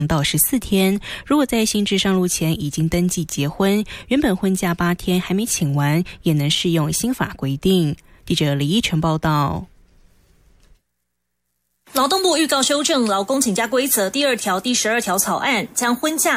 到14天，如果在新制上路前已经登记结婚，原本婚假8天还没请完，也能适用新法规定。记者李依晨报道。 劳动部预告修正劳工请假规则第2条、第12条草案，将婚假